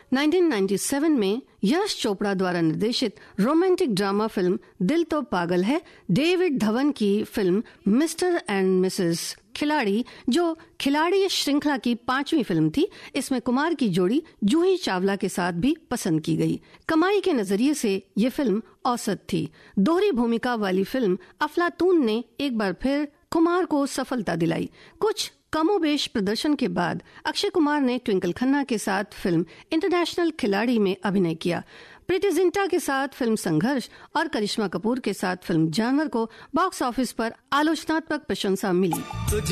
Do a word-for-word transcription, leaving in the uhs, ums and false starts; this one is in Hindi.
उन्नीस सौ सत्तानवे में यश चोपड़ा द्वारा निर्देशित रोमांटिक ड्रामा फिल्म दिल तो पागल है, डेविड धवन की फिल्म मिस्टर एंड मिसेस खिलाड़ी, जो खिलाड़ी श्रृंखला की पांचवी फिल्म थी, इसमें कुमार की जोड़ी जूही चावला के साथ भी पसंद की गई। कमाई के नजरिए से ये फिल्म औसत थी। दोहरी भूमिका वाली फिल्म अफलातून ने एक बार फिर कुमार को सफलता दिलाई। कुछ कमोबेश प्रदर्शन के बाद अक्षय कुमार ने ट्विंकल खन्ना के साथ फिल्म इंटरनेशनल खिलाड़ी में अभिनय किया। प्रीति जिंटा के साथ फिल्म संघर्ष और करिश्मा कपूर के साथ फिल्म जानवर को बॉक्स ऑफिस पर आलोचनात्मक प्रशंसा मिली।